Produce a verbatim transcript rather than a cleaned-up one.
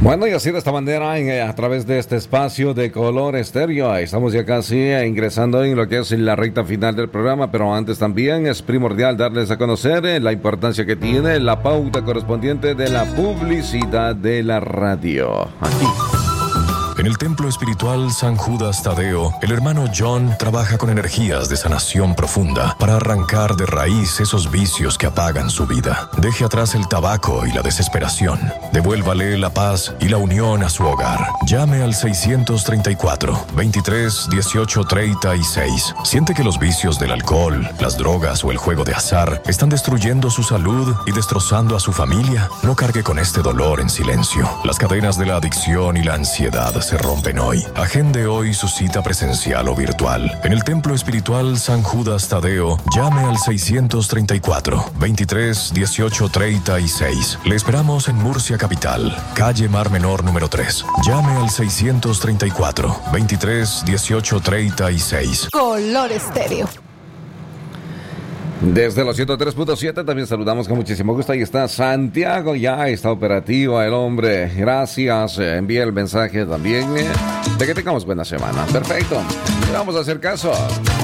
Bueno, y así de esta manera, en, a través de este espacio de Color Estéreo, estamos ya casi eh, ingresando en lo que es la recta final del programa, pero antes también es primordial darles a conocer eh, la importancia que tiene la pauta correspondiente de la publicidad de la radio. Aquí. En el templo espiritual San Judas Tadeo, el hermano John trabaja con energías de sanación profunda para arrancar de raíz esos vicios que apagan su vida. Deje atrás el tabaco y la desesperación. Devuélvale la paz y la unión a su hogar. Llame al seiscientos treinta y cuatro, veintitrés, dieciocho, treinta y seis. ¿Siente que los vicios del alcohol, las drogas o el juego de azar están destruyendo su salud y destrozando a su familia? No cargue con este dolor en silencio. Las cadenas de la adicción y la ansiedad se rompen hoy. Agende hoy su cita presencial o virtual. En el templo espiritual San Judas Tadeo, llame al seiscientos treinta y cuatro, veintitrés, dieciocho, treinta y seis. Le esperamos en Murcia Capital, calle Mar Menor número tres. Llame al seiscientos treinta y cuatro, veintitrés, dieciocho, treinta y seis. Color Estéreo. Desde los ciento tres punto siete también saludamos con muchísimo gusto. Ahí está Santiago, ya está operativo el hombre. Gracias, eh, envíe el mensaje también eh, de que tengamos buena semana. Perfecto, le vamos a hacer caso.